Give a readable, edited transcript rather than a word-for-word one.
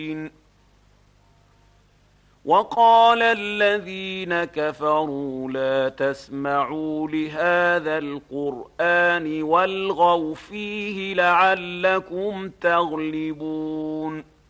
وقال الذين كفروا لا تسمعوا لهذا القرآن والغوا فيه لعلكم تغلبون